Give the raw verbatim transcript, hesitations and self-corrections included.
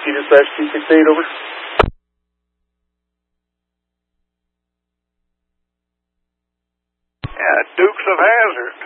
two slash two six eight, over. Yeah, Dukes of Hazzard.